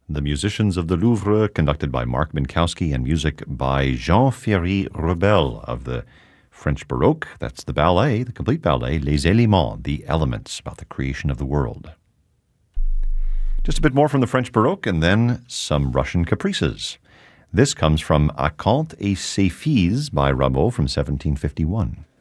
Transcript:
The Musicians of the Louvre, conducted by Mark Minkowski, and music by Jean-Thierry Rebel of the French Baroque. That's the ballet, the complete ballet, Les Éléments, the elements, about the creation of the world. Just a bit more from the French Baroque, and then some Russian caprices. This comes from Acanthe et ses filles by Rameau from 1751.